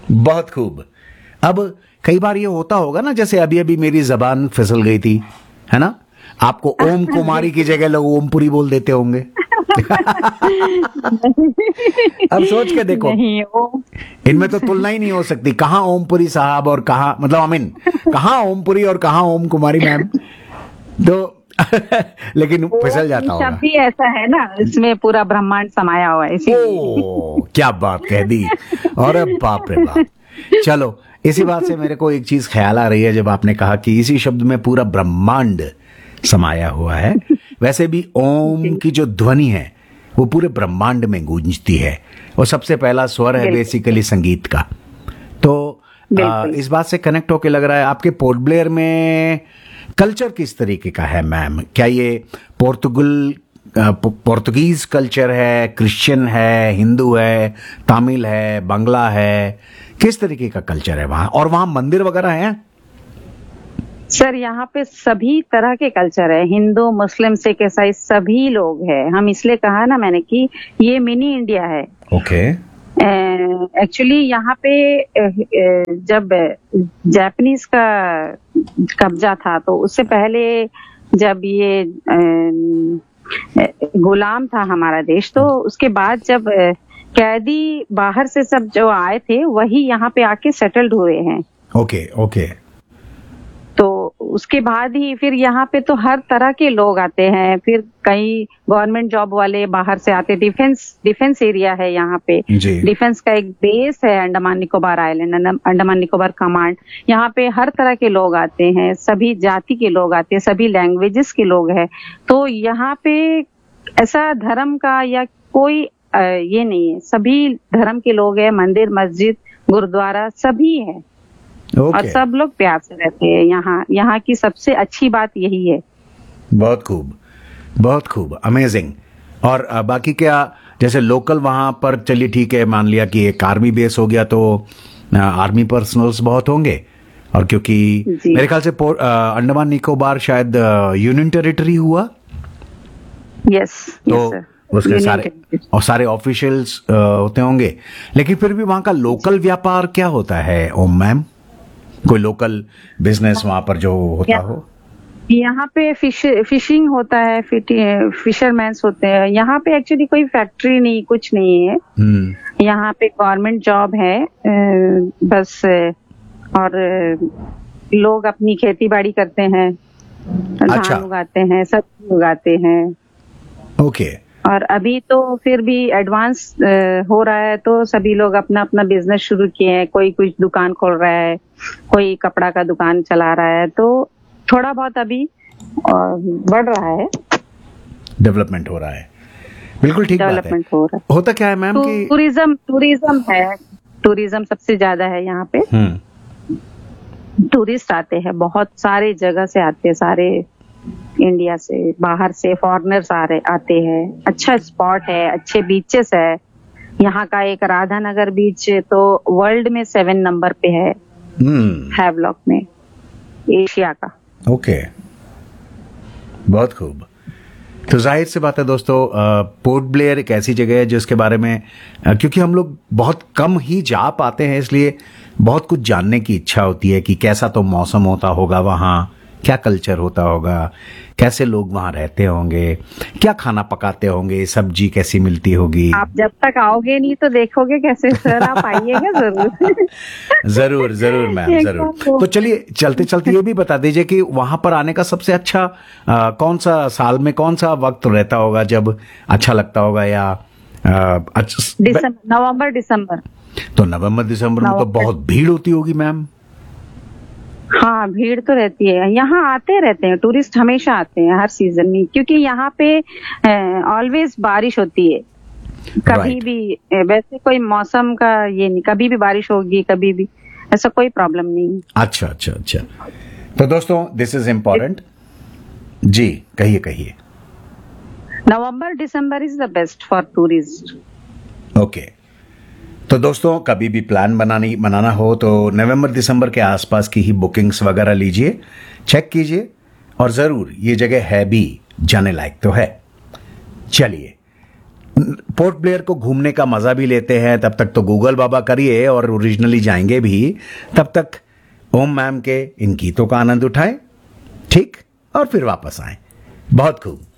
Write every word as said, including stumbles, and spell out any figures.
बहुत खूब। अब कई बार ये होता होगा ना, जैसे अभी अभी मेरी जबान फिसल गई थी, है ना, आपको ओम कुमारी की जगह लोग ओमपुरी बोल देते होंगे। अब सोच के देखो, नहीं, वो इनमें तो तुलना ही नहीं हो सकती, कहाँ ओमपुरी साहब और कहाँ, मतलब अमीन, कहाँ ओमपुरी और कहाँ ओम कुमारी मैम। तो लेकिन फिसल जाता होगा। शब्द भी ऐसा है ना, इसमें पूरा ब्रह्मांड समाया हुआ है, इसीलिए। ओ, क्या बात कह दी। और अब बाप रे बाप। चलो, इसी बात से मेरे को एक चीज ख्याल आ रही है, जब आपने कहा कि इसी शब्द में पूरा ब्रह्मांड समाया हुआ है, वैसे भी ओम की जो ध्वनि है वो पूरे ब्रह्मांड में गूंजती है, और सबसे पहला स्वर है बेसिकली संगीत का। तो आ, इस बात से कनेक्ट होके लग रहा है आपके पोर्ट ब्लेयर में कल्चर किस तरीके का है मैम? क्या ये पोर्तुगल पोर्तुगीज कल्चर है, क्रिश्चियन है, हिंदू है, तमिल है, बांग्ला है, किस तरीके का कल्चर है वहाँ? और वहाँ मंदिर वगैरह हैं? सर, यहाँ पे सभी तरह के कल्चर है, हिंदू, मुस्लिम, सिख, ईसाई, सभी लोग हैं। हम इसलिए कहा ना मैंने कि ये मिनी इंडिया है। ओके। एक्चुअली यहाँ पे जब जापानीज का कब्जा था, तो उससे पहले जब ये गुलाम था हमारा देश, तो उसके बाद जब कैदी बाहर से सब जो आए थे, वही यहाँ पे आके सेटल्ड हुए हैं। Okay okay. तो उसके बाद ही फिर यहाँ पे तो हर तरह के लोग आते हैं। फिर कई गवर्नमेंट जॉब वाले बाहर से आते, डिफेंस डिफेंस एरिया है यहाँ पे, डिफेंस का एक बेस है अंडमान निकोबार आइलैंड, अंडमान निकोबार कमांड। यहाँ पे हर तरह के लोग आते हैं, सभी जाति के लोग आते हैं, सभी लैंग्वेजेस के लोग हैं। तो यहाँ पे ऐसा धर्म का या कोई ये नहीं है, सभी धर्म के लोग हैं। मंदिर, मस्जिद, गुरुद्वारा सभी है। okay. और सब लोग प्यार से रहते हैं यहाँ। यहाँ की सबसे अच्छी बात यही है। बहुत खूब, बहुत खूब, अमेजिंग। और बाकी क्या, जैसे लोकल वहां पर, चलिए ठीक है, मान लिया कि एक आर्मी बेस हो गया, तो आर्मी पर्सनल्स बहुत होंगे। और क्योंकि मेरे ख्याल से अंडमान निकोबार शायद यूनियन टेरिटरी हुआ। यस, तो यस सर, उसके सारे और सारे ऑफिशियल्स होते होंगे। लेकिन फिर भी वहां का लोकल व्यापार क्या होता है ओम मैम? कोई लोकल बिजनेस वहां पर जो होता हो? यहाँ पे फिश फिशिंग होता है, फिशरमैन्स होते हैं। यहाँ पे एक्चुअली कोई फैक्ट्री नहीं, कुछ नहीं है। यहाँ पे गवर्नमेंट जॉब है बस, और लोग अपनी खेती बाड़ी करते हैं, अच्छा। धान उगाते हैं, सब्जी उगाते हैं। ओके। और अभी तो फिर भी एडवांस हो रहा है, तो सभी लोग अपना अपना बिजनेस शुरू किए हैं। कोई कुछ दुकान खोल रहा है, कोई कपड़ा का दुकान चला रहा है। तो थोड़ा बहुत अभी बढ़ रहा है, डेवलपमेंट हो रहा है। बिल्कुल ठीक बात है। डेवलपमेंट हो रहा है। होता क्या है मैम कि टूरिज्म टूरिज्म है, टूरिज्म सबसे ज्यादा है यहाँ पे। टूरिस्ट आते हैं, बहुत सारे जगह से आते हैं, सारे इंडिया से, बाहर से फॉरेनर्स आ रहे आते हैं। अच्छा स्पॉट है, अच्छे बीचेस है। यहाँ का एक राधा नगर बीच तो वर्ल्ड में सेवन नंबर पे है, हैवलॉक में, एशिया का। ओके, बहुत खूब। तो जाहिर सी बात है दोस्तों, पोर्ट ब्लेयर एक ऐसी जगह है जिसके बारे में, क्योंकि हम लोग बहुत कम ही जा पाते हैं, इसलिए बहुत कुछ जानने की इच्छा होती है कि कैसा तो मौसम होता होगा वहाँ, क्या कल्चर होता होगा, कैसे लोग वहाँ रहते होंगे, क्या खाना पकाते होंगे, सब्जी कैसी मिलती होगी। आप जब तक आओगे नहीं तो देखोगे कैसे सर, आप आइएगा जरूर। जरूर जरूर मैम, जरूर। तो चलिए चलते चलते ये भी बता दीजिए कि वहाँ पर आने का सबसे अच्छा आ, कौन सा, साल में कौन सा वक्त रहता होगा जब अच्छा लगता होगा? या दिसंबर, नवंबर दिसंबर। तो नवंबर दिसंबर में तो बहुत भीड़ होती होगी मैम। हाँ, भीड़ तो रहती है। यहाँ आते रहते हैं टूरिस्ट, हमेशा आते हैं हर सीजन में, क्योंकि यहाँ पे ऑलवेज बारिश होती है। कभी right. भी वैसे कोई मौसम का ये नहीं, कभी भी बारिश होगी, कभी भी, ऐसा कोई प्रॉब्लम नहीं। अच्छा अच्छा अच्छा। तो दोस्तों, दिस इज इम्पोर्टेंट जी, कहिए कहिए। नवंबर दिसंबर is the best for tourist. Okay. तो दोस्तों, कभी भी प्लान बनानी बनाना हो तो नवंबर दिसंबर के आसपास की ही बुकिंग्स वगैरह लीजिए, चेक कीजिए, और जरूर ये जगह है भी जाने लायक तो है। चलिए, पोर्ट ब्लेयर को घूमने का मजा भी लेते हैं, तब तक तो गूगल बाबा करिए और ओरिजिनली जाएंगे भी, तब तक ओम मैम के इन गीतों का आनंद उठाएं, ठीक, और फिर वापस आए। बहुत खूब।